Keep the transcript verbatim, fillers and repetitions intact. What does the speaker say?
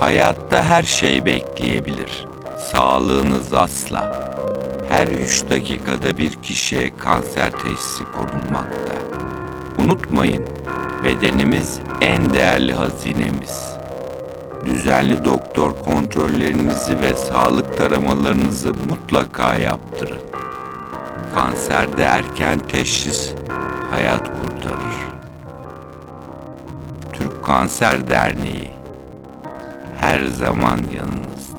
Hayatta her şey bekleyebilir. Sağlığınız asla. Her üç dakikada bir kişiye kanser teşhisi konulmakta. Unutmayın, bedenimiz en değerli hazinemiz. Düzenli doktor kontrollerinizi ve sağlık taramalarınızı mutlaka yaptırın. Kanserde erken teşhis hayat kurtarır. Türk Kanser Derneği her zaman yanınızda.